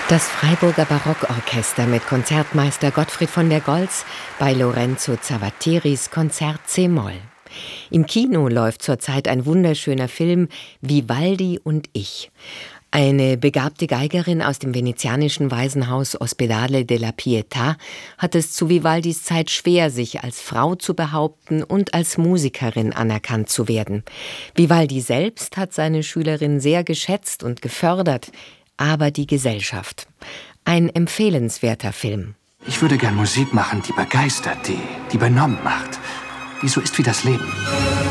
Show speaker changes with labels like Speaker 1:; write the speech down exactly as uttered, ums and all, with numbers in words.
Speaker 1: Das Freiburger Barockorchester mit Konzertmeister Gottfried von der Goltz bei Lorenzo Zavatteris Konzert c-Moll. Im Kino läuft zurzeit ein wunderschöner Film Vivaldi und ich. Eine begabte Geigerin aus dem venezianischen Waisenhaus Ospedale della Pietà hat es zu Vivaldis Zeit schwer, sich als Frau zu behaupten und als Musikerin anerkannt zu werden. Vivaldi selbst hat seine Schülerin sehr geschätzt und gefördert, aber die Gesellschaft. Ein empfehlenswerter Film.
Speaker 2: Ich würde gern Musik machen, die begeistert, die, die benommen macht, die so ist wie das Leben.